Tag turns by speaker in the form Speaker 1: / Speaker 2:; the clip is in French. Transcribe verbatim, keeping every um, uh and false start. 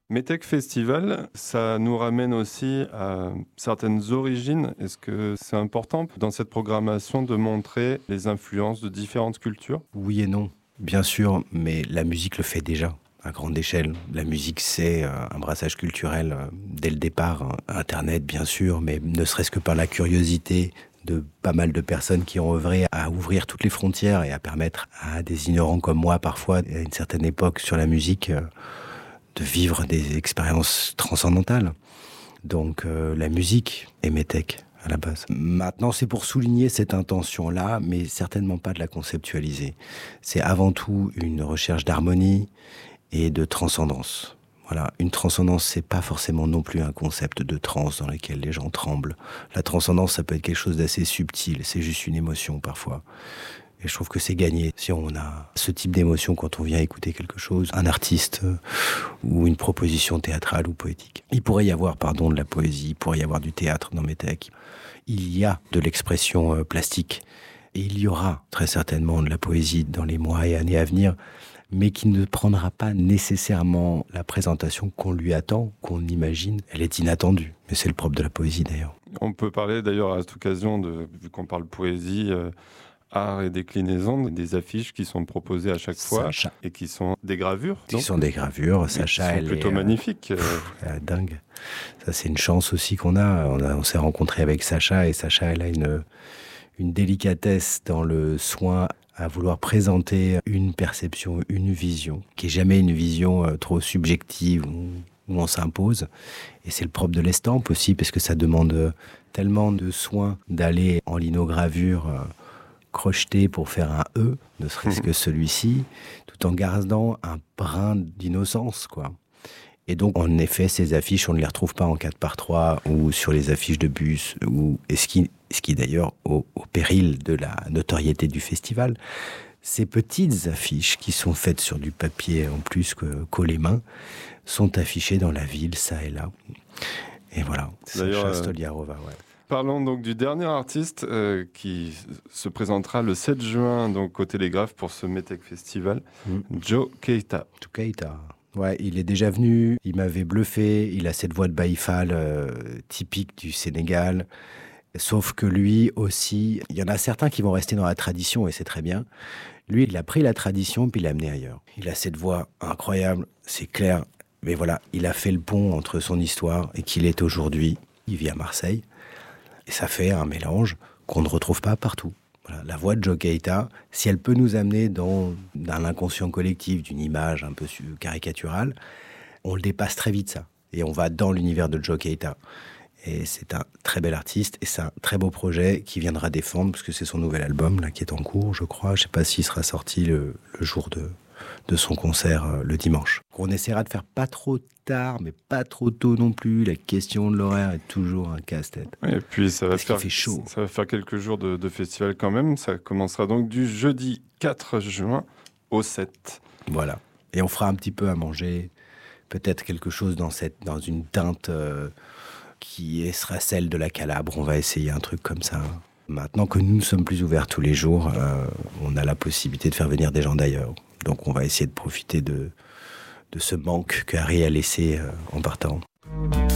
Speaker 1: Metec Festival, ça nous ramène aussi à certaines origines. Est-ce que c'est important dans cette programmation de montrer les influences de différentes cultures ?
Speaker 2: Oui et non, bien sûr, mais la musique le fait déjà à grande échelle. La musique, c'est un brassage culturel dès le départ. Internet, bien sûr, mais ne serait-ce que par la curiosité de pas mal de personnes qui ont œuvré à ouvrir toutes les frontières et à permettre à des ignorants comme moi, parfois, à une certaine époque sur la musique, de vivre des expériences transcendantales. Donc euh, la musique est Metec à la base. Maintenant, c'est pour souligner cette intention-là, mais certainement pas de la conceptualiser. C'est avant tout une recherche d'harmonie et de transcendance. Voilà, une transcendance, c'est pas forcément non plus un concept de transe dans lequel les gens tremblent. La transcendance, ça peut être quelque chose d'assez subtil, c'est juste une émotion parfois. Et je trouve que c'est gagné si on a ce type d'émotion quand on vient écouter quelque chose, un artiste euh, ou une proposition théâtrale ou poétique. Il pourrait y avoir, pardon, de la poésie, il pourrait y avoir du théâtre dans Metec. Il y a de l'expression euh, plastique et il y aura très certainement de la poésie dans les mois et années à venir, mais qui ne prendra pas nécessairement la présentation qu'on lui attend, qu'on imagine. Elle est inattendue, mais c'est le propre de la poésie d'ailleurs.
Speaker 1: On peut parler d'ailleurs à cette occasion, de, vu qu'on parle poésie, euh, art et déclinaison, des affiches qui sont proposées à chaque fois
Speaker 2: Sacha.
Speaker 1: Et qui sont des gravures.
Speaker 2: Qui sont des gravures. Sacha,
Speaker 1: sont
Speaker 2: elle
Speaker 1: plutôt
Speaker 2: est,
Speaker 1: magnifiques.
Speaker 2: Euh, pff, elle est dingue. Ça, c'est une chance aussi qu'on a. On, a, on s'est rencontrés avec Sacha et Sacha, elle a une, une délicatesse dans le soin à vouloir présenter une perception, une vision, qui est jamais une vision euh, trop subjective où, où on s'impose. Et c'est le propre de l'estampe aussi, parce que ça demande tellement de soin d'aller en linogravure euh, crocheter pour faire un E, ne serait-ce que celui-ci, tout en gardant un brin d'innocence, quoi. Et donc, en effet, ces affiches, on ne les retrouve pas en quatre par trois ou sur les affiches de bus, ou, et ce qui, ce qui d'ailleurs, au, au péril de la notoriété du festival, ces petites affiches qui sont faites sur du papier en plus que collées main, sont affichées dans la ville, ça et là. Et voilà, Sacha Stoliarova, ouais.
Speaker 1: Parlons donc du dernier artiste euh, qui se présentera le sept juin donc, au Télégraphe pour ce Metec Festival, mm. Joe Keita.
Speaker 2: Joe Keita. Ouais, il est déjà venu, il m'avait bluffé, il a cette voix de Baïfal euh, typique du Sénégal. Sauf que lui aussi, il y en a certains qui vont rester dans la tradition et c'est très bien. Lui, il a pris la tradition puis il l'a amené ailleurs. Il a cette voix incroyable, c'est clair. Mais voilà, il a fait le pont entre son histoire et qui il est aujourd'hui. Il vit à Marseille. Et ça fait un mélange qu'on ne retrouve pas partout. Voilà, la voix de Joe Keita, si elle peut nous amener dans, dans l'inconscient collectif d'une image un peu caricaturale, on le dépasse très vite, ça. Et on va dans l'univers de Joe Keita. Et c'est un très bel artiste et c'est un très beau projet qui viendra défendre, parce que c'est son nouvel album là, qui est en cours, je crois. Je ne sais pas s'il sera sorti le, le jour de, de son concert euh, le dimanche. On essaiera de faire pas trop tard, mais pas trop tôt non plus. La question de l'horaire est toujours un casse-tête.
Speaker 1: Et puis ça va, faire,
Speaker 2: fait chaud.
Speaker 1: ça va faire quelques jours de, de festival quand même. Ça commencera donc du jeudi quatre juin au sept.
Speaker 2: Voilà. Et on fera un petit peu à manger. Peut-être quelque chose dans, cette, dans une teinte euh, qui sera celle de la Calabre. On va essayer un truc comme ça. Maintenant que nous ne sommes plus ouverts tous les jours, euh, on a la possibilité de faire venir des gens d'ailleurs. Donc on va essayer de profiter de, de ce manque qu'Harry a laissé euh, en partant.